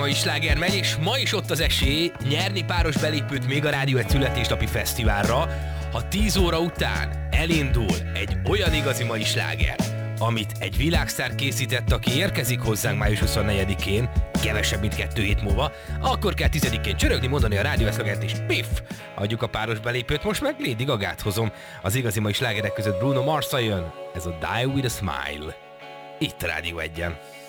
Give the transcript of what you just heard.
Mai sláger megy, és ma is ott az esély nyerni páros belépőt még a Rádió egy születésnapi fesztiválra, ha 10 óra után elindul egy olyan igazi mai sláger, amit egy világsztár készített, aki érkezik hozzánk május 24-én, kevesebb, mint 2 hét múlva, akkor kell 10-én csörögni, mondani a rádiószlogert, és piff! Adjuk a páros belépőt, most meg Lady Gagát hozom. Az igazi mai slágerek között Bruno Mars jön, ez a Die With A Smile. Itt a Rádió 1-en.